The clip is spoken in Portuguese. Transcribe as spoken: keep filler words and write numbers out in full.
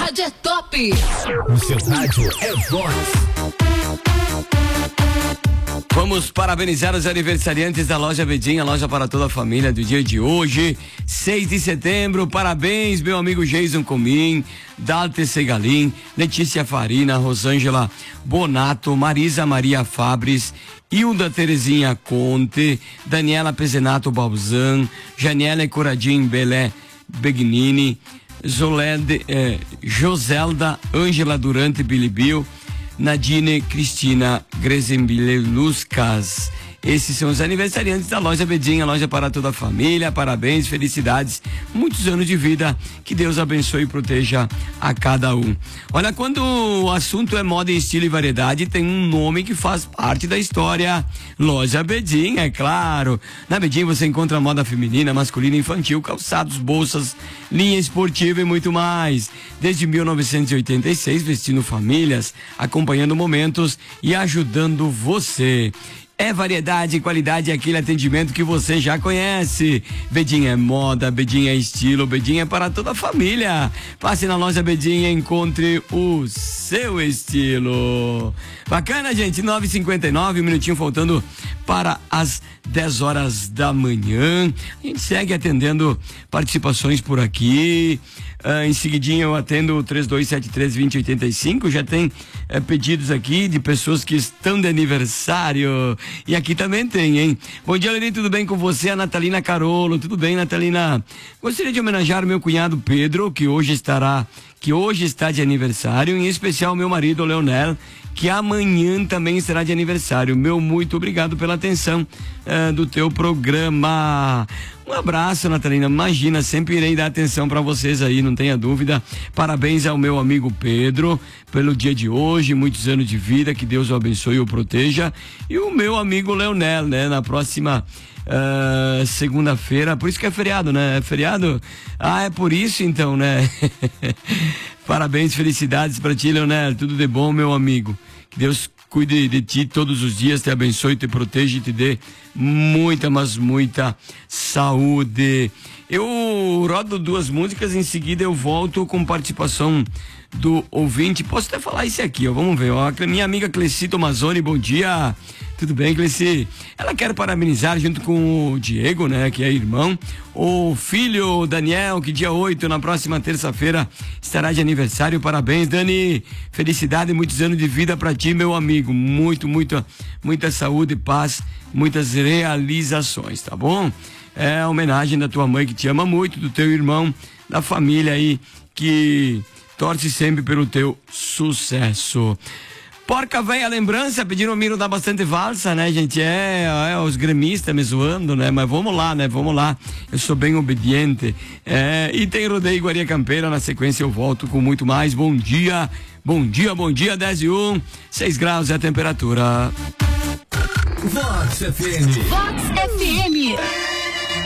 rádio é top. O seu rádio é Vox. Vamos parabenizar os aniversariantes da loja Bedinha, loja para toda a família do dia de hoje, seis de setembro. Parabéns, meu amigo Jason Comim, Dalte Segalim, Letícia Farina, Rosângela Bonato, Marisa Maria Fabris, Hilda Terezinha Conte, Daniela Pezenato Balzan, Janiela Coradim Belé Begnini, Zolede, eh, Joselda Ângela Durante Bilibil, Nadine Cristina Grezenbileluscas. Esses são os aniversariantes da loja Bedinha, loja para toda a família. Parabéns, felicidades, muitos anos de vida, que Deus abençoe e proteja a cada um. Olha, quando o assunto é moda, estilo e variedade, tem um nome que faz parte da história: loja Bedinha, é claro. Na Bedinha você encontra moda feminina, masculina, infantil, calçados, bolsas, linha esportiva e muito mais. Desde mil novecentos e oitenta e seis, vestindo famílias, acompanhando momentos e ajudando você. É variedade e qualidade, é aquele atendimento que você já conhece. Bedinha é moda, Bedinha é estilo, Bedinha é para toda a família. Passe na loja Bedinha e encontre o seu estilo. Bacana, gente? nove e cinquenta e nove, um minutinho faltando para as dez horas da manhã. A gente segue atendendo participações por aqui. Uh, em seguidinho eu atendo o três dois sete três, dois zero oito cinco. Já tem uh, pedidos aqui de pessoas que estão de aniversário. E aqui também tem, hein? Bom dia, Leni, tudo bem com você? A Natalina Carolo, tudo bem, Natalina? Gostaria de homenagear o meu cunhado Pedro, que hoje estará, que hoje está de aniversário, em especial meu marido Leonel, que amanhã também estará de aniversário. Meu muito obrigado pela atenção uh, do teu programa. Um abraço, Natalina. Imagina, sempre irei dar atenção para vocês aí, não tenha dúvida. Parabéns ao meu amigo Pedro pelo dia de hoje, muitos anos de vida, que Deus o abençoe e o proteja. E o meu amigo Leonel, né? Na próxima uh, segunda-feira, por isso que é feriado, né? É feriado? Ah, é por isso então, né? Parabéns, felicidades para ti, Leonel. Tudo de bom, meu amigo. Que Deus cuide de ti todos os dias, te abençoe, te proteja e te dê muita, mas muita saúde. Eu rodo duas músicas, em seguida eu volto com participação do ouvinte. Posso até falar isso aqui, ó, vamos ver, ó. Minha amiga Cleci Tomazoni, bom dia. Tudo bem, Cleci? Ela quer parabenizar junto com o Diego, né, que é irmão, o filho Daniel, que dia oito, na próxima terça-feira, estará de aniversário. Parabéns, Dani. Felicidade e muitos anos de vida pra ti, meu amigo. Muito, muita, muita saúde, paz, muitas realizações, tá bom? É a homenagem da tua mãe, que te ama muito, do teu irmão, da família aí, que torce sempre pelo teu sucesso. Porca Véia Lembrança, pediram o Miro dar bastante valsa, né, gente? É, é os gremistas me zoando, né? Mas vamos lá, né? Vamos lá. Eu sou bem obediente. É, e tem Rodeio Guaria Campeira, na sequência eu volto com muito mais. Bom dia, bom dia, bom dia, dez e um, seis graus é a temperatura. Vox F M. Vox F M.